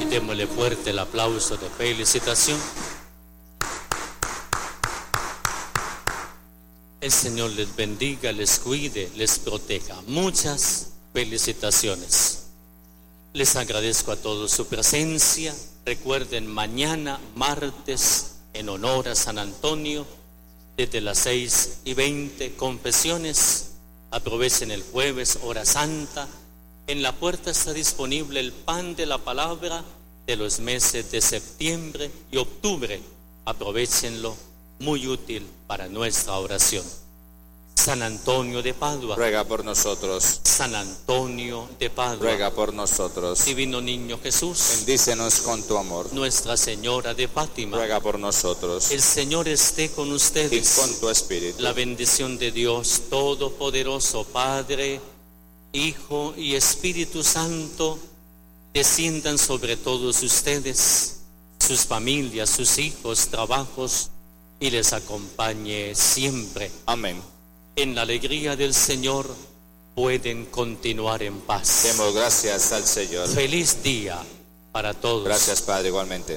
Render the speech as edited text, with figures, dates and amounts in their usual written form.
Démosle fuerte el aplauso de felicitación. El Señor les bendiga, les cuide, les proteja. Muchas felicitaciones. Les agradezco a todos su presencia. Recuerden, mañana, martes, en honor a San Antonio, desde las 6:20, confesiones. Aprovechen el jueves, hora santa. En la puerta está disponible el pan de la palabra de los meses de septiembre y octubre. Aprovechenlo, muy útil para nuestra oración. San Antonio de Padua, ruega por nosotros. San Antonio de Padua, ruega por nosotros. Divino Niño Jesús, bendícenos con tu amor. Nuestra Señora de Fátima, ruega por nosotros. El Señor esté con ustedes. Y con tu espíritu. La bendición de Dios Todopoderoso, Padre, Hijo y Espíritu Santo, desciendan sobre todos ustedes, sus familias, sus hijos, trabajos, y les acompañe siempre. Amén. En la alegría del Señor pueden continuar en paz. Demos gracias al Señor. Feliz día para todos. Gracias, Padre, igualmente.